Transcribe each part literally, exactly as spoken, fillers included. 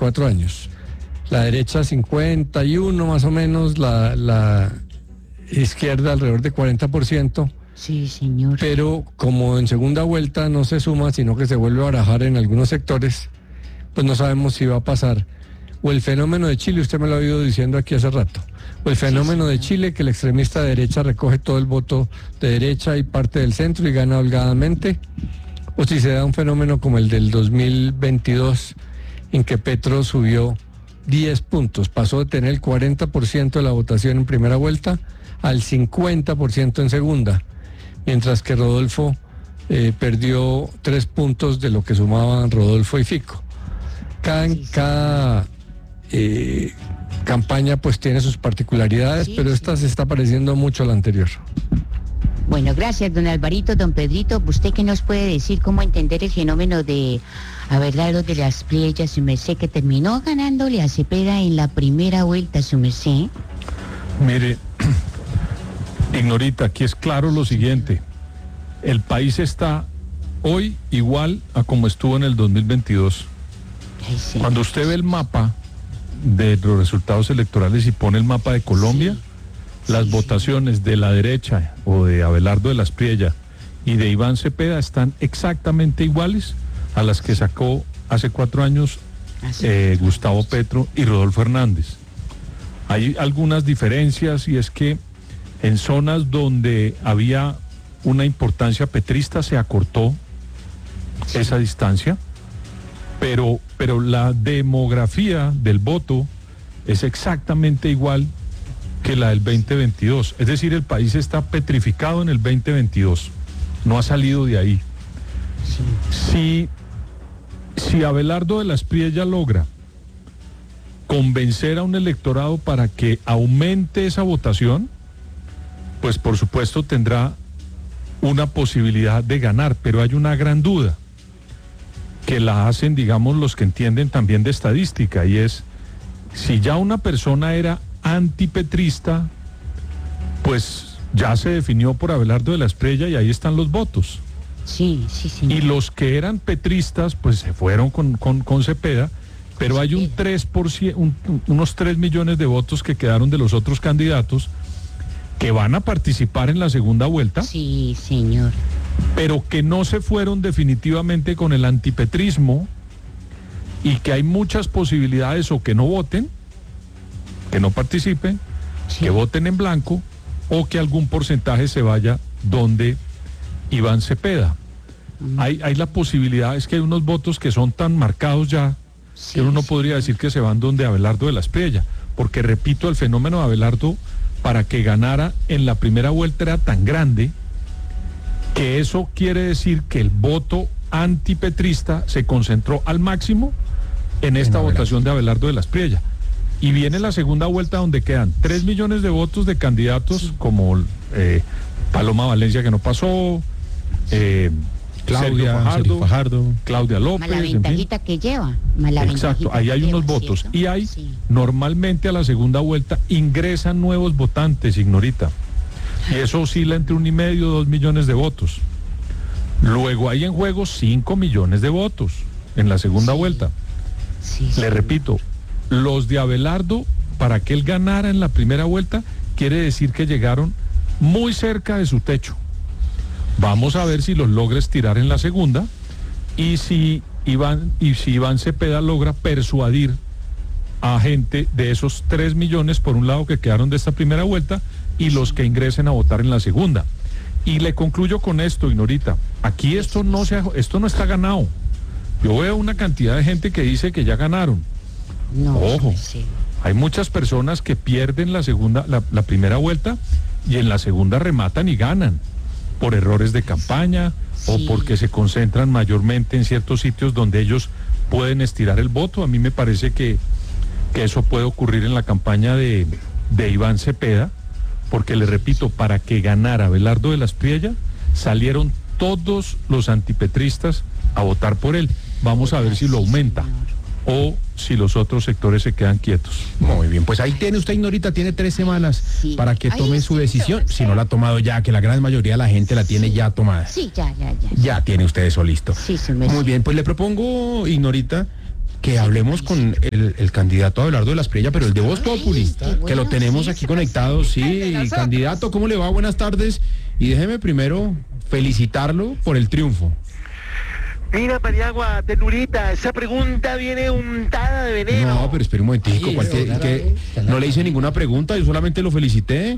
cuatro años. La derecha cincuenta y uno más o menos, la, la izquierda alrededor de cuarenta por ciento. Sí, señor. Pero como en segunda vuelta no se suma, sino que se vuelve a barajar en algunos sectores, pues no sabemos si va a pasar. O el fenómeno de Chile, usted me lo ha ido diciendo aquí hace rato. O el fenómeno de Chile, que el extremista de derecha recoge todo el voto de derecha y parte del centro y gana holgadamente. O si se da un fenómeno como el del dos mil veintidós, en que Petro subió diez puntos, pasó de tener el cuarenta por ciento de la votación en primera vuelta al cincuenta por ciento en segunda, mientras que Rodolfo eh, perdió tres puntos de lo que sumaban Rodolfo y Fico. Cada, sí, sí. cada eh, campaña pues tiene sus particularidades, sí, pero esta sí. se está pareciendo mucho a la anterior. Bueno, gracias, don Alvarito, don Pedrito. ¿Usted qué nos puede decir cómo entender el fenómeno de Abelardo de las Priellas, su merced, que terminó ganándole a Cepeda en la primera vuelta, su merced? Mire, Ignorita, aquí es claro lo siguiente. El país está hoy igual a como estuvo en el dos mil veintidós. Ay, sí. Cuando usted ve el mapa de los resultados electorales y pone el mapa de Colombia, sí. las sí, votaciones sí. de la derecha o de Abelardo de las Priellas y de Iván Cepeda están exactamente iguales a las que sacó hace cuatro años eh, Gustavo Petro y Rodolfo Hernández. Hay algunas diferencias, y es que en zonas donde había una importancia petrista se acortó sí. esa distancia, pero, pero la demografía del voto es exactamente igual que la del veinte veintidós. Es decir, el país está petrificado en el veinte veintidós, no ha salido de ahí. Sí. Si, si Abelardo de las Priellas logra convencer a un electorado para que aumente esa votación, pues por supuesto tendrá una posibilidad de ganar, pero hay una gran duda que la hacen, digamos, los que entienden también de estadística, y es, si ya una persona era antipetrista, pues ya se definió por Abelardo de las Priellas y ahí están los votos. Sí, sí, sí. Y los que eran petristas, pues se fueron con, con, con Cepeda, pero hay un tres por ciento, un, unos tres millones de votos que quedaron de los otros candidatos que van a participar en la segunda vuelta. Sí, señor. Pero que no se fueron definitivamente con el antipetrismo, y que hay muchas posibilidades o que no voten, que no participen, sí. que voten en blanco, o que algún porcentaje se vaya donde Iván Cepeda. Mm. Hay, hay la posibilidad, es que hay unos votos que son tan marcados ya, sí, que uno sí. podría decir que se van donde Abelardo de las Priellas, porque repito, el fenómeno de Abelardo para que ganara en la primera vuelta era tan grande que eso quiere decir que el voto antipetrista se concentró al máximo en esta en votación de Abelardo de las Priellas. Y viene la segunda vuelta donde quedan tres millones de votos de candidatos sí. como eh, Paloma Valencia, que no pasó, eh, Claudia Fajardo, Fajardo, Claudia López. Mala ventajita en fin. que lleva. Mala Exacto, ahí hay unos lleva, votos. ¿cierto? Y hay, sí. normalmente a la segunda vuelta ingresan nuevos votantes, Ignorita. Y eso oscila entre un y medio, dos millones de votos. Luego hay en juego cinco millones de votos en la segunda sí. vuelta. Sí, sí. Le repito, los de Abelardo, para que él ganara en la primera vuelta, quiere decir que llegaron muy cerca de su techo. Vamos a ver si los logra estirar en la segunda, y si Iván, y si Iván Cepeda logra persuadir a gente de esos tres millones, por un lado, que quedaron de esta primera vuelta, y los que ingresen a votar en la segunda. Y le concluyo con esto, Ignorita. Aquí esto no se ha, esto no está ganado. Yo veo una cantidad de gente que dice que ya ganaron. No, Ojo, sí. hay muchas personas que pierden la segunda, la, la primera vuelta, y en la segunda rematan y ganan, por errores de campaña, sí. o porque se concentran mayormente en ciertos sitios donde ellos pueden estirar el voto. A mí me parece que, que eso puede ocurrir en la campaña de, de Iván Cepeda, porque le repito, para que ganara Abelardo de las Priellas, salieron todos los antipetristas a votar por él. Vamos a ver si lo aumenta o si los otros sectores se quedan quietos. Muy bien, pues ahí tiene usted, Ignorita, tiene tres semanas sí. para que tome Ay, su sí, decisión, sí. si no la ha tomado ya, que la gran mayoría de la gente la tiene sí. ya tomada. Sí, ya, ya, ya. Ya tiene usted eso listo. Sí, sí, me Muy bien, pues le propongo, Ignorita, que hablemos con el, el candidato Abelardo de la Espriella, pero el de Voz Populi, que lo tenemos aquí conectado. Sí, candidato, ¿cómo le va? Buenas tardes. Y déjeme primero felicitarlo por el triunfo. Mira, Paniagua, ternurita, esa pregunta viene untada de veneno. No, pero espere un momentico, cualquier, que no le hice ninguna pregunta, yo solamente lo felicité.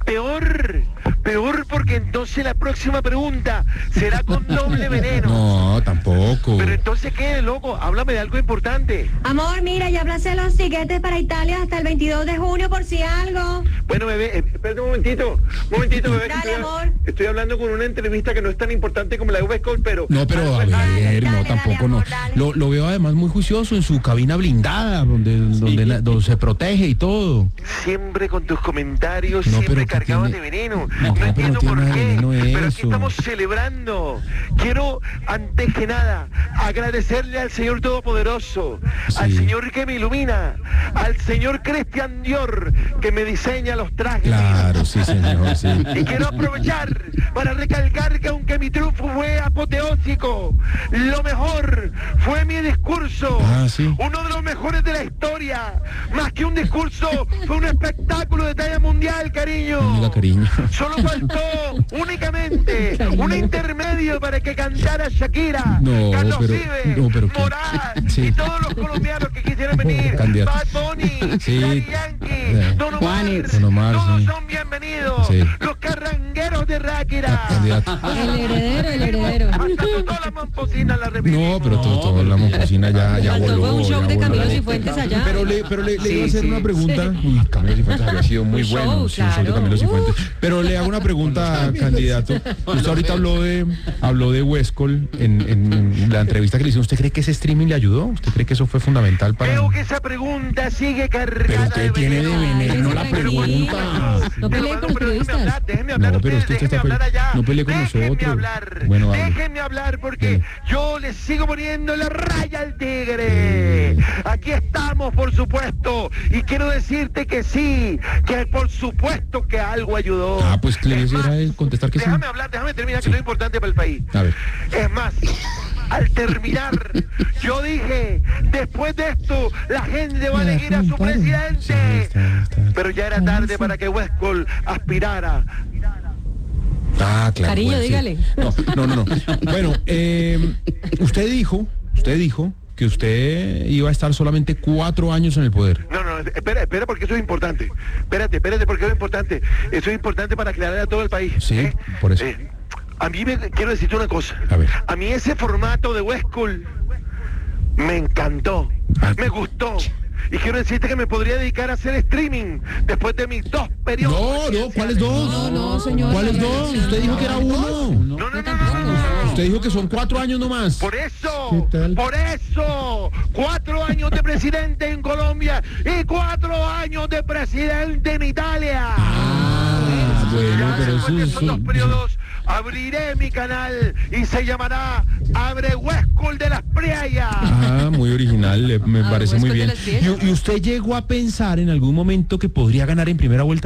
Peor, peor porque entonces la próxima pregunta será con doble veneno. No, tampoco. Pero entonces, ¿qué, loco? Háblame de algo importante. Amor, mira, ya aplacé los tiquetes para Italia hasta el veintidós de junio por si algo. Bueno, bebé, eh, espérate un momentito, un momentito, bebé. Dale, estoy, amor. Estoy hablando con una entrevista que no es tan importante como la de Westcott, pero... No, pero a ver, dale, no, dale, tampoco amor, no. dale. Lo, lo veo además muy juicioso en su cabina blindada, donde, donde, la- donde se protege y todo. Siempre con tus comentarios, No, siempre pero ¿qué cargados tiene? de veneno. No, No, pero entiendo no tiene por nada de qué, veneno pero aquí eso. estamos celebrando. Quiero, antes que nada, agradecerle al Señor Todopoderoso, Sí. al Señor que me ilumina, al Señor Christian Dior, que me diseña los trajes. Claro, sí, señor, sí. Y quiero aprovechar para recalcar que aunque mi triunfo fue apoteósico, lo mejor fue mi discurso. Ah, sí. Uno de los mejores de la historia. Más que un discurso, fue un espectáculo de talla mundial, cariño. Amiga, cariño. Solo faltó únicamente un intermedio para que cantara Shakira, No, Carlos pero- Vives, no, pero que- Morat sí. y todos los colombianos que quisieran venir. Candidato. Bad Bunny, Sí. Daddy Yankee, Eh. Don Omar, Juanes. Don Omar, todos sí. son bienvenidos. Sí. Los carrangueros de Ráquira. Candidato. El heredero, el heredero. Hasta toda la mamposina la revivimos. No, pero todo, todo la momposina ya, ya Faltó voló. fue un show ya de voló. Camilo Cifuentes allá. Pero le, pero le, le iba a hacer una pregunta. Uy, Camilo Cifuentes había sido muy Un show, bueno. Sí, un show de claro. Camilo Cifuentes. Pero le hago una pregunta, candidato. Usted ahorita habló de habló de Huescol en, en la entrevista que le hicieron. ¿Usted cree que ese streaming le ayudó? ¿Usted cree que eso fue fundamental para...? Veo que esa pregunta sigue cargada. ¿Pero qué tiene de veneno la Tranquilo. pregunta? No pelee con los Pero déjeme periodistas. hablar, déjeme hablar, No, pero es ustedes, que usted déjeme está hablar allá. pe- no pelee con Déjenme nosotros. hablar, Bueno, hable. déjenme hablar porque Sí. yo le sigo poniendo la raya al tigre. Aquí estamos, por supuesto, y quiero decirte que sí, que por supuesto que algo ayudó. Ah, pues le Es era más, él contestar que sí. Déjame hablar, déjame terminar, Sí. que es importante para el país. A ver. Es más, al terminar, yo dije, después de esto, la gente va a elegir a su presidente. Sí, está, está. Pero ya era tarde para que Westcol aspirara. Ah, claro. Cariño, bueno, sí. dígale. No, no, no. no. Bueno, eh, usted dijo, usted dijo que usted iba a estar solamente cuatro años en el poder. No, no, espera, espera, porque eso es importante. Espérate, espérate, porque eso es importante. Eso es importante para aclarar a todo el país. Sí, ¿eh? por eso. Eh, a mí me quiero decirte una cosa. A ver. A mí ese formato de Westcol me encantó, Ah. me gustó. Y quiero decirte que me podría dedicar a hacer streaming después de mis dos periodos. No, no, ¿cuáles dos? No, no, señor. ¿Cuáles dos? Usted dijo que era uno. No, no, no, no, no, no. Usted dijo que son cuatro años nomás. Por eso, ¿Qué tal? por eso, cuatro años de presidente en Colombia y cuatro años de presidente en Italia. Ah, bueno, Ya pero después de eso esos dos es... periodos abriré mi canal y se llamará Abre Huescol de las Priayas. Ah, muy original, le- me Ah, parece pues, muy con bien. de las piezas. ¿Y, y usted llegó a pensar en algún momento que podría ganar en primera vuelta?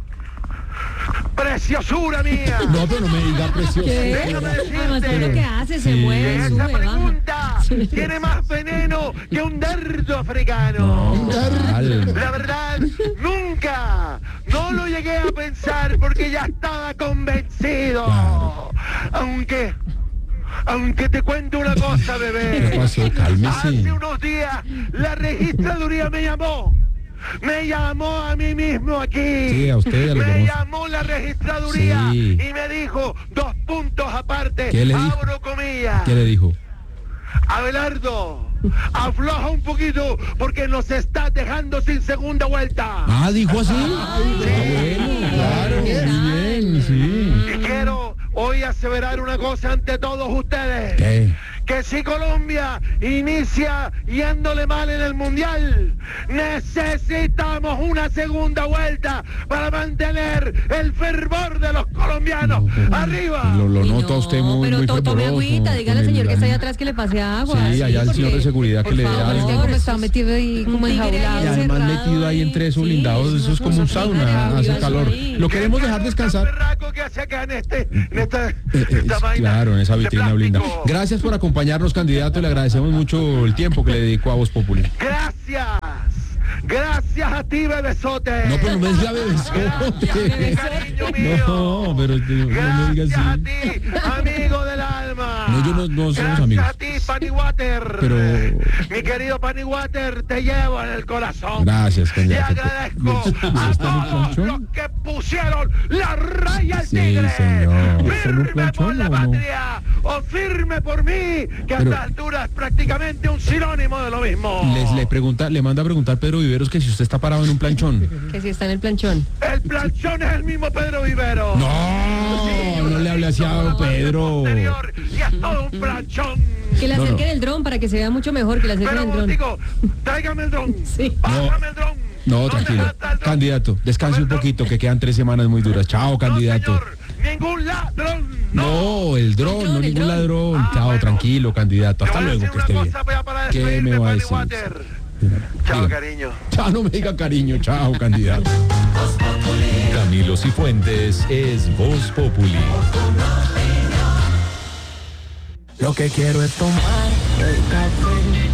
Preciosura mía. No, pero no me diga precioso. ¿Qué? Déjame Además, todo lo decirte que hace, se Sí. mueve, Esa sube, baja. pregunta tiene más veneno que un dardo africano. No, ¿cuál? La verdad, nunca, no lo llegué a pensar porque ya estaba convencido. Claro. Aunque, aunque te cuento una cosa, bebé. ¿Qué pasó? Cálmese. Hace unos días la registraduría me llamó. Me llamó a mí mismo aquí. Sí, a usted, a los Me demás. llamó la registraduría Sí. y me dijo dos puntos aparte. ¿Qué le dijo? Abro comillas. ¿Qué le dijo? Abelardo, afloja un poquito porque nos estás dejando sin segunda vuelta. Ah, dijo así. Ah, bueno, claro, muy bien, sí. Y quiero hoy aseverar una cosa ante todos ustedes. ¿Qué? Que si Colombia inicia yéndole mal en el Mundial, necesitamos una segunda vuelta para mantener el fervor de los colombianos arriba. Lo, lo Uy, nota no, usted muy, pero muy to- tome fervoroso, agüita, dígale al con señor el- que está ahí atrás que le pase agua. Sí, allá el señor de porque, seguridad que por le dé favor, algo. es que como está metido ahí como Un tigre enjaulado, Y además encerrado metido ahí entre esos sí, blindados, eso es como un cosa sauna, horrible, hace Dios calor. mío. Lo queremos dejar descansar. Berraco que que hace acá en este, en esta, Eh, eh, esta vaina claro, en esa de vitrina plástico. blinda. Gracias por acompañarnos, candidato. Le agradecemos mucho el tiempo que le dedicó a Voz Populi. Gracias. Gracias a ti, bebesote. No, pero no me diga bebesote. Gracias, cariño mío. No, pero no me diga Gracias a así. ti, amigo del alma. No, yo no- no somos Gracias amigos. a ti, Pani Water. Pero- Mi querido Pani Water, te llevo en el corazón. Gracias, Y candidato. agradezco ¿Usted a está en un todos planchón? los que pusieron la raya al Sí, tigre. señor. ¿Está en un Firme por planchón la o no? patria. O firme por mí, que a Pero- esta altura es prácticamente un sinónimo de lo mismo. Les le pregunta, le manda a preguntar Pedro Viveros que si usted está parado en un planchón. Que si está en el planchón. El planchón es el mismo Pedro Vivero. No, no le hable así a don Pedro. Posterior, y es todo un planchón. Que le No, acerquen no. el dron para que se vea mucho mejor, que le acerquen Pero el dron. digo, tráigame el dron. Sí. Bájame el dron. No, ¿Dónde tranquilo. está el dron? Candidato, descanse Dame un el dron. poquito, que quedan tres semanas muy duras. Chao, candidato. No, señor, ningún ladrón. No, el dron, El no dron, el ningún dron. ladrón. Ah, Chao, bueno. tranquilo, candidato. Hasta Te voy a luego, decir que esté una bien. cosa para- para ¿Qué despedirme, me va a Pani decir? Water. Chao, Diga. cariño. Chao, no me diga cariño. Chao, candidato. Camilo Cifuentes es Voz Populi. Lo que quiero es tomar el café